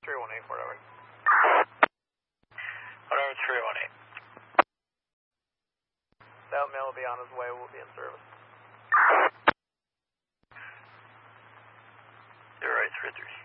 318, Fort Edward. Whatever, 318. That mail will be on his way, we'll be in service. 0833.